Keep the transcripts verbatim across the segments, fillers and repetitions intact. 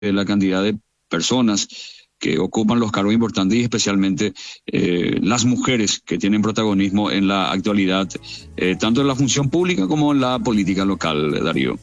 la cantidad de personas que ocupan los cargos importantes y especialmente eh, las mujeres que tienen protagonismo en la actualidad, eh, tanto en la función pública como en la política local, Darío.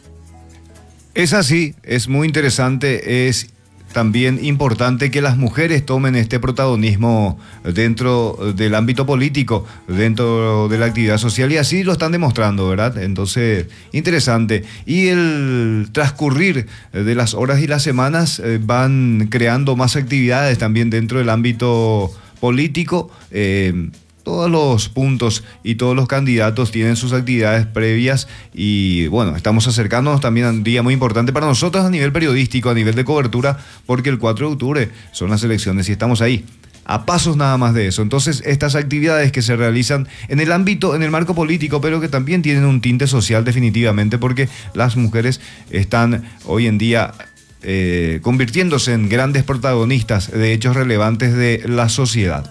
Es así, es muy interesante, es también importante que las mujeres tomen este protagonismo dentro del ámbito político, dentro de la actividad social, y así lo están demostrando, ¿verdad? Entonces, interesante. Y el transcurrir de las horas y las semanas eh, van creando más actividades también dentro del ámbito político. Eh, Todos los puntos y todos los candidatos tienen sus actividades previas y bueno, estamos acercándonos también a un día muy importante para nosotros a nivel periodístico, a nivel de cobertura, porque el cuatro de octubre son las elecciones y estamos ahí, a pasos nada más de eso. Entonces, estas actividades que se realizan en el ámbito, en el marco político, pero que también tienen un tinte social definitivamente, porque las mujeres están hoy en día eh, convirtiéndose en grandes protagonistas de hechos relevantes de la sociedad.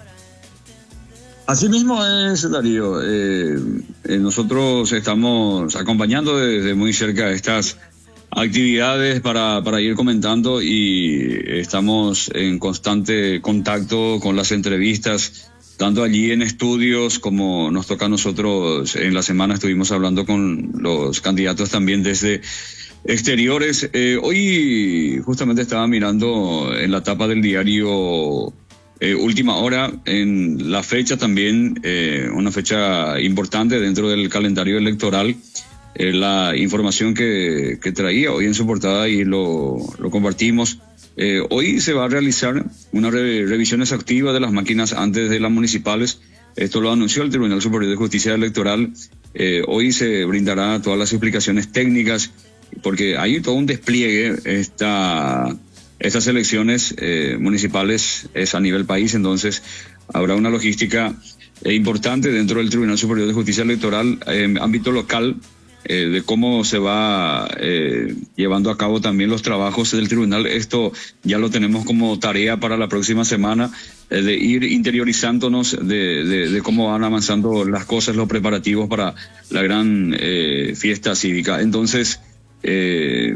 Así mismo es, Darío. Eh, eh, nosotros estamos acompañando desde muy cerca estas actividades para, para ir comentando y estamos en constante contacto con las entrevistas, tanto allí en estudios como nos toca a nosotros. En la semana estuvimos hablando con los candidatos también desde exteriores. Eh, hoy justamente estaba mirando en la tapa del diario Eh, Última Hora, en la fecha también, eh, una fecha importante dentro del calendario electoral, eh, la información que, que traía hoy en su portada y lo, lo compartimos. Eh, hoy se va a realizar una re- revisión exhaustiva de las máquinas antes de las municipales. Esto lo anunció el Tribunal Superior de Justicia Electoral. Eh, hoy se brindará todas las explicaciones técnicas, porque hay todo un despliegue. Esta Estas elecciones eh, municipales es a nivel país, entonces habrá una logística eh, importante dentro del Tribunal Superior de Justicia Electoral en ámbito local, eh, de cómo se va eh, llevando a cabo también los trabajos del tribunal. Esto ya lo tenemos como tarea para la próxima semana, eh, de ir interiorizándonos de, de, de cómo van avanzando las cosas, los preparativos para la gran eh, fiesta cívica. Entonces, eh,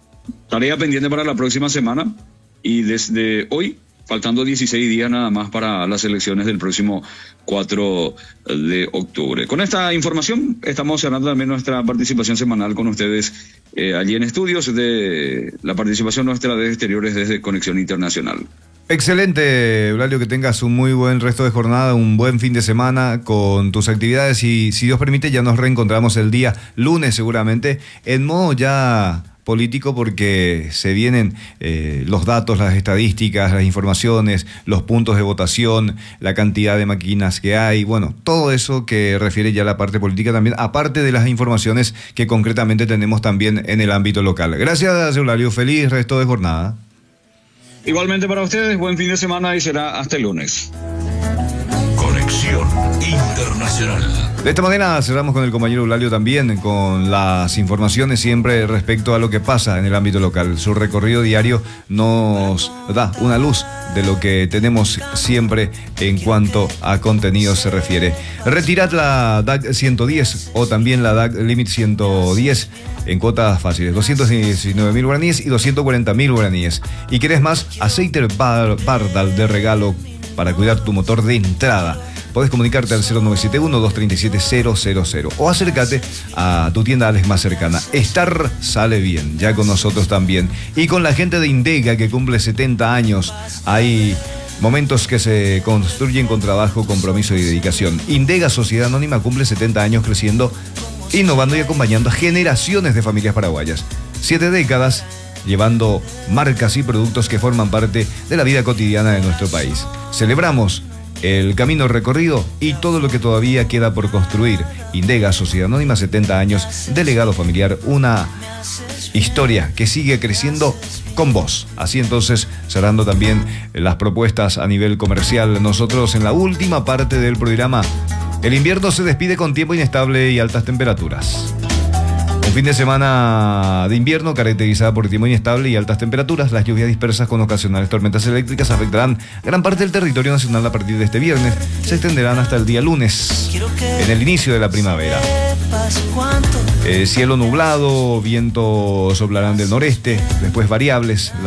tarea pendiente para la próxima semana y desde hoy, faltando dieciséis días nada más para las elecciones del próximo cuatro de octubre. Con esta información estamos cerrando también nuestra participación semanal con ustedes eh, allí en estudios, de la participación nuestra de exteriores desde Conexión Internacional. Excelente, Eulalio, que tengas un muy buen resto de jornada, un buen fin de semana con tus actividades y si Dios permite ya nos reencontramos el día lunes seguramente en modo ya político, porque se vienen eh, los datos, las estadísticas, las informaciones, los puntos de votación, la cantidad de máquinas que hay, bueno, todo eso que refiere ya a la parte política también, aparte de las informaciones que concretamente tenemos también en el ámbito local. Gracias, Eulalio, feliz resto de jornada. Igualmente para ustedes, buen fin de semana y será hasta el lunes. Conexión Internacional. De esta manera cerramos con el compañero Eulalio también, con las informaciones siempre respecto a lo que pasa en el ámbito local. Su recorrido diario nos da una luz de lo que tenemos siempre en cuanto a contenido se refiere. Retirad la D A C ciento diez o también la D A C Limit ciento diez en cuotas fáciles, doscientos diecinueve mil guaraníes y doscientos cuarenta mil guaraníes. ¿Y querés más? Aceite Bardal de regalo para cuidar tu motor de entrada. Podés comunicarte al cero nueve siete uno, dos tres siete, cero cero cero o acércate a tu tienda Alex más cercana. Estar sale bien, ya con nosotros también. Y con la gente de Indega, que cumple setenta años. Hay momentos que se construyen con trabajo, compromiso y dedicación. Indega Sociedad Anónima cumple setenta años creciendo, innovando y acompañando a generaciones de familias paraguayas. Siete décadas llevando marcas y productos que forman parte de la vida cotidiana de nuestro país. Celebramos el camino recorrido y todo lo que todavía queda por construir. Indega Sociedad Anónima, setenta años de legado familiar, una historia que sigue creciendo con vos. Así entonces, cerrando también las propuestas a nivel comercial, nosotros en la última parte del programa, el invierno se despide con tiempo inestable y altas temperaturas. Un fin de semana de invierno caracterizada por tiempo inestable y altas temperaturas. Las lluvias dispersas con ocasionales tormentas eléctricas afectarán gran parte del territorio nacional a partir de este viernes. Se extenderán hasta el día lunes, en el inicio de la primavera. Eh, cielo nublado, vientos soplarán del noreste, después variables.